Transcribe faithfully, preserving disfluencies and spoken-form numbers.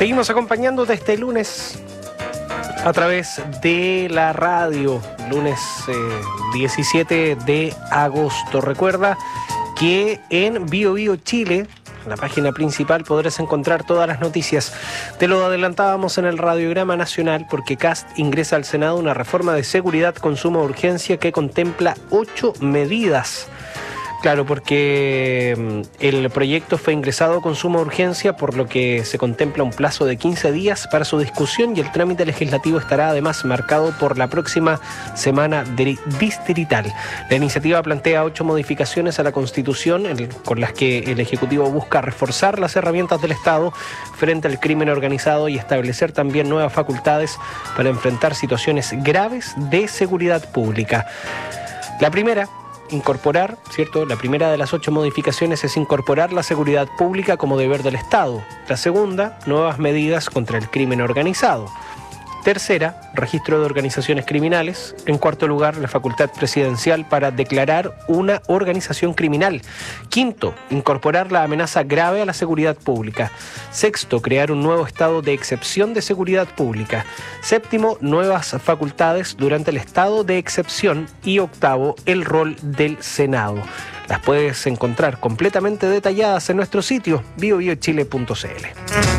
Seguimos acompañándote este lunes a través de la radio, lunes eh, diecisiete de agosto. Recuerda que en Bio Bio Chile, en la página principal, podrás encontrar todas las noticias. Te lo adelantábamos en el radiograma nacional porque C A S T ingresa al Senado una reforma de seguridad con suma urgencia que contempla ocho medidas. Claro, porque el proyecto fue ingresado con suma urgencia, por lo que se contempla un plazo de quince días para su discusión y el trámite legislativo estará además marcado por la próxima semana distrital. La iniciativa plantea ocho modificaciones a la Constitución con las que el Ejecutivo busca reforzar las herramientas del Estado frente al crimen organizado y establecer también nuevas facultades para enfrentar situaciones graves de seguridad pública. La primera... Incorporar, ¿cierto? La primera de las ocho modificaciones es incorporar la seguridad pública como deber del Estado. La segunda, nuevas medidas contra el crimen organizado. Tercera, registro de organizaciones criminales. En cuarto lugar, la facultad presidencial para declarar una organización criminal. Quinto, incorporar la amenaza grave a la seguridad pública. Sexto, crear un nuevo estado de excepción de seguridad pública. Séptimo, nuevas facultades durante el estado de excepción. Y octavo, el rol del Senado. Las puedes encontrar completamente detalladas en nuestro sitio bio bio chile punto c l.